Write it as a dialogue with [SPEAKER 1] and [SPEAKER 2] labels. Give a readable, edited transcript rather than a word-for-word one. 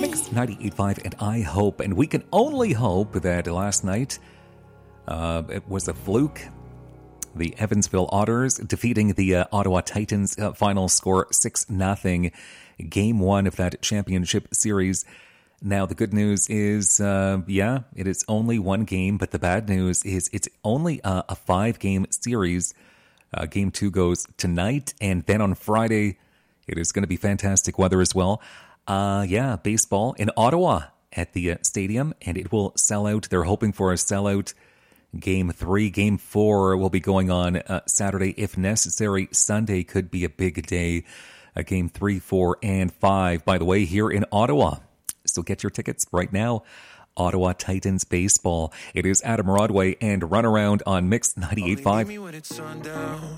[SPEAKER 1] Mix 98.5, and I hope, and we can only hope, that last night it was a fluke. The Evansville Otters defeating the Ottawa Titans, final score 6-0, game one of that championship series. Now, the good news is, it is only one game, but the bad news is it's only a 5-game series. Game 2 goes tonight, and then on Friday, it is going to be fantastic weather as well. Baseball in Ottawa at the stadium, and it will sell out. They're hoping for a sellout. Game 3, Game 4 will be going on Saturday if necessary. Sunday could be a big day. Game 3, 4, and 5, by the way, here in Ottawa. So get your tickets right now. Ottawa Titans baseball. It is Adam Rodway and Runaround on Mix 98.5.